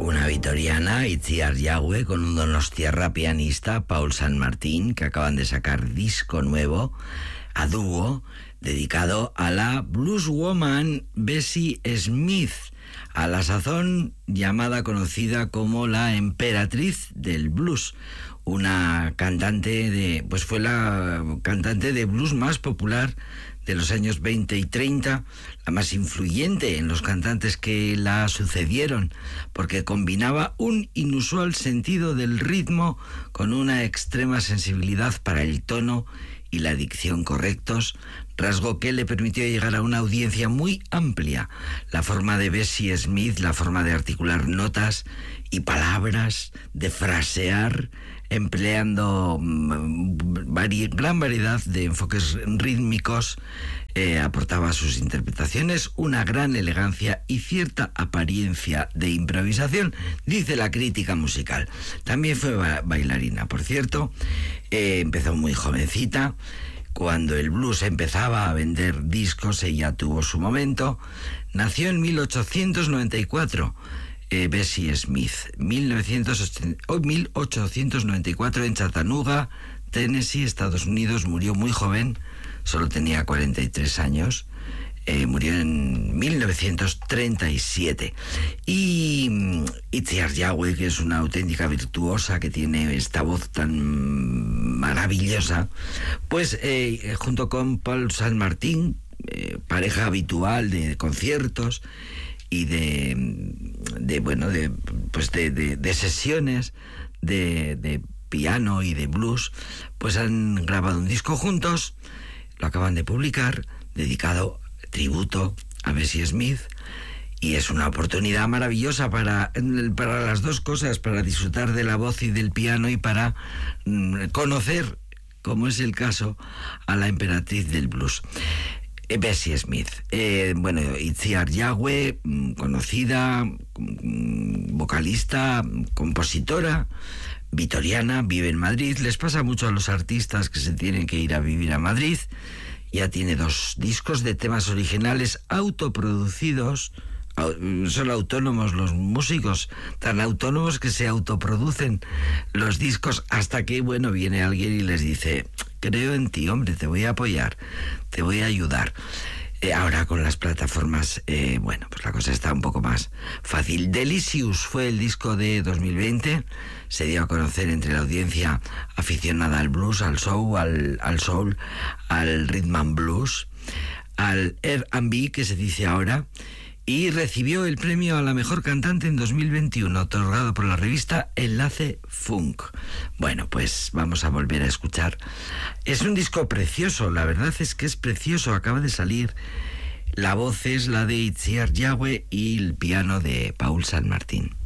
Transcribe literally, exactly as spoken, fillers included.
Una vitoriana, Itziar Yagüe, con un donostiarra pianista, Paul San Martín, que acaban de sacar disco nuevo, a dúo, dedicado a la blueswoman Bessie Smith, a la sazón llamada conocida como la emperatriz del blues, una cantante de, pues fue la cantante de blues más popular de los años veinte y treinta, la más influyente en los cantantes que la sucedieron, porque combinaba un inusual sentido del ritmo con una extrema sensibilidad para el tono y la dicción correctos, rasgo que le permitió llegar a una audiencia muy amplia. La forma de Bessie Smith, la forma de articular notas y palabras, de frasear, empleando vari- gran variedad de enfoques rítmicos, eh, aportaba a sus interpretaciones una gran elegancia y cierta apariencia de improvisación, dice la crítica musical. También fue ba- bailarina, por cierto. Eh, empezó muy jovencita. Cuando el blues empezaba a vender discos, ella tuvo su momento. Nació en mil ochocientos noventa y cuatro. Eh, Bessie Smith, mil ochocientos noventa y cuatro, en Chattanooga, Tennessee, Estados Unidos. Murió muy joven, solo tenía cuarenta y tres años. Eh, murió en mil novecientos treinta y siete. Y um, Itziar Yagüe, que es una auténtica virtuosa, que tiene esta voz tan maravillosa, pues eh, junto con Paul San Martín, eh, pareja habitual de conciertos y de, de bueno, de, pues de, de, de sesiones de, de piano y de blues, pues han grabado un disco juntos, lo acaban de publicar, dedicado tributo a Bessie Smith, y es una oportunidad maravillosa para, para las dos cosas, para disfrutar de la voz y del piano y para mm, conocer, como es el caso, a la emperatriz del blues. Bessie Smith, eh, bueno, Itziar Yagüe, conocida, vocalista, compositora, vitoriana, vive en Madrid. Les pasa mucho a los artistas que se tienen que ir a vivir a Madrid. Ya tiene dos discos de temas originales autoproducidos. Son autónomos los músicos, tan autónomos que se autoproducen los discos, hasta que, bueno, viene alguien y les dice: creo en ti, hombre, te voy a apoyar, te voy a ayudar. Eh, ahora con las plataformas, eh, bueno, pues la cosa está un poco más fácil. Delicious fue el disco de dos mil veinte, se dio a conocer entre la audiencia aficionada al blues, al soul, al, al soul, al rhythm and blues, al R and B, que se dice ahora, y recibió el premio a la mejor cantante en dos mil veintiuno, otorgado por la revista Enlace Funk. Bueno, pues vamos a volver a escuchar. Es un disco precioso, la verdad es que es precioso, acaba de salir. La voz es la de Itziar Yagüe y el piano de Paul San Martín.